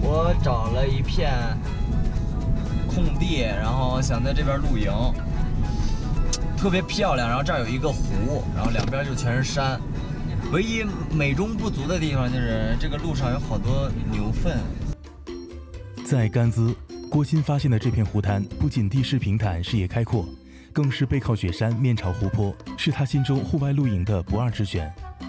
我找了一片空地，然后想在这边露营，特别漂亮。然后这儿有一个湖，然后两边就全是山。唯一美中不足的地方就是这个路上有好多牛粪。 在甘孜，郭鑫发现的这片湖滩不仅地势平坦、视野开阔，更是背靠雪山、面朝湖泊，是他心中户外露营的不二之选。